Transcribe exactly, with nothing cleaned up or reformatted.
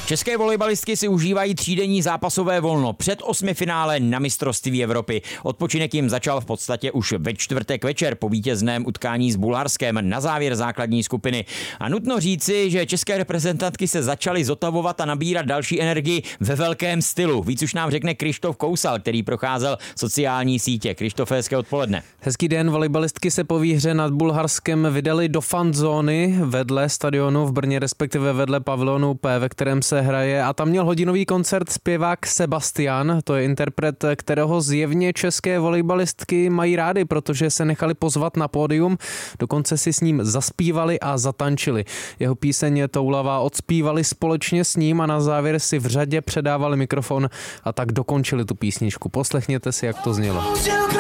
České volejbalistky si užívají třídenní zápasové volno před osmifinále na mistrovství Evropy. Odpočinek jim začal v podstatě už ve čtvrtek večer po vítězném utkání s Bulharskem na závěr základní skupiny. A nutno říci, že české reprezentantky se začaly zotavovat a nabírat další energii ve velkém stylu. Víc už nám řekne Krištof Kousal, který procházel sociální sítě. Krištofe, hezké odpoledne. Hezký den, volejbalistky se po výhře nad Bulharskem vydali do fanzóny vedle stadionu v Brně, respektive vedle pavilonu P, ve kterém se hraje, a tam měl hodinový koncert zpěvák Sebastian. To je interpret, kterého zjevně české volejbalistky mají rády, protože se nechali pozvat na pódium, dokonce si s ním zaspívali a zatančili. Jeho píseň Toulavá odspívali společně s ním a na závěr si v řadě předávali mikrofon a tak dokončili tu písničku. Poslechněte si, jak to znělo.